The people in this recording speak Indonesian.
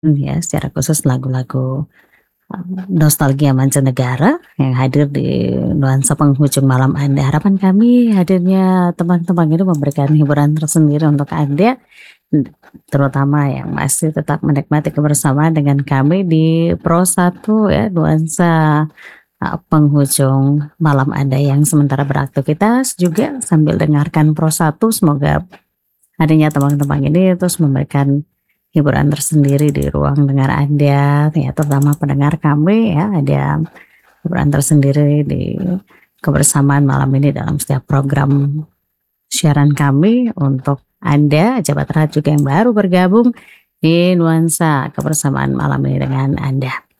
Ya, secara khusus lagu-lagu, nostalgia mancanegara yang hadir di nuansa penghujung malam Anda. Harapan kami hadirnya teman-teman itu memberikan hiburan tersendiri untuk Anda, terutama yang masih tetap menikmati kebersamaan dengan kami di Pro 1 ya, nuansa, penghujung malam Anda yang sementara beraktivitas juga sambil dengarkan Pro 1. Semoga hadirnya teman-teman ini terus memberikan hiburan tersendiri di ruang dengar Anda, ya terutama pendengar kami ya, ada hiburan tersendiri di kebersamaan malam ini dalam setiap program siaran kami untuk Anda, jabat erat juga yang baru bergabung di nuansa kebersamaan malam ini dengan Anda.